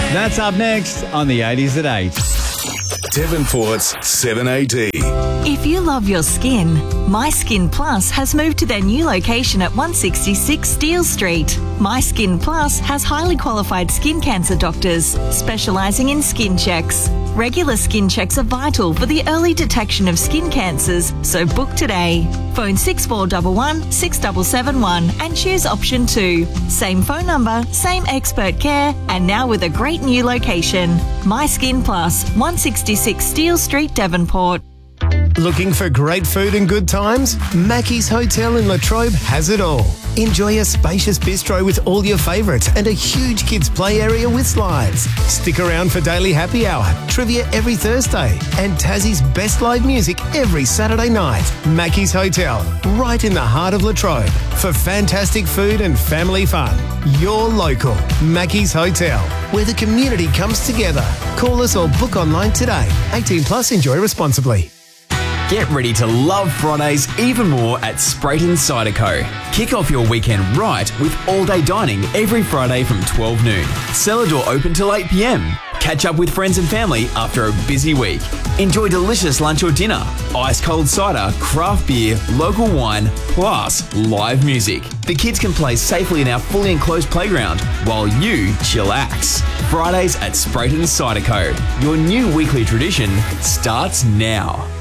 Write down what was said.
That's up next on the 80s at 8. Devonport's 7AD. If you love your skin, My Skin Plus has moved to their new location at 166 Steele Street. My Skin Plus has highly qualified skin cancer doctors specialising in skin checks. Regular skin checks are vital for the early detection of skin cancers, so book today. Phone 6411 6771 and choose option 2. Same phone number, same expert care, and now with a great new location. My Skin Plus, 166 Steele Street, Devonport. Looking for great food and good times? Mackey's Hotel in Latrobe has it all. Enjoy a spacious bistro with all your favourites and a huge kids play area with slides. Stick around for daily happy hour, trivia every Thursday, and Tassie's best live music every Saturday night. Mackey's Hotel, right in the heart of Latrobe. For fantastic food and family fun. You're local. Mackey's Hotel, where the community comes together. Call us or book online today. 18 plus, enjoy responsibly. Get ready to love Fridays even more at Sprayton Cider Co. Kick off your weekend right with all-day dining every Friday from 12 noon. Cellar door open till 8 p.m. Catch up with friends and family after a busy week. Enjoy delicious lunch or dinner, ice-cold cider, craft beer, local wine, plus live music. The kids can play safely in our fully enclosed playground while you chillax. Fridays at Sprayton Cider Co. Your new weekly tradition starts now.